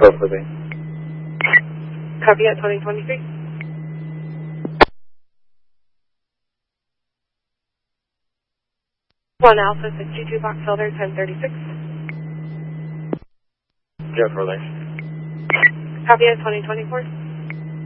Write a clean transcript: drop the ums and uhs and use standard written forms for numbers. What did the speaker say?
Go for me. Copy at 2023. 1 Alpha 62 Box Elder 1036. Jeff Relay. Copy at 2024.